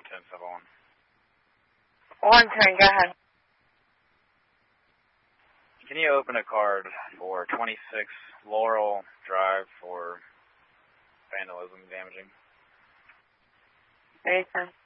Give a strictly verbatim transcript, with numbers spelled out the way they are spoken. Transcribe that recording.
ten seven one. one ten, go ahead. Can you open a card for twenty-six Laurel Drive for vandalism damaging? Anytime.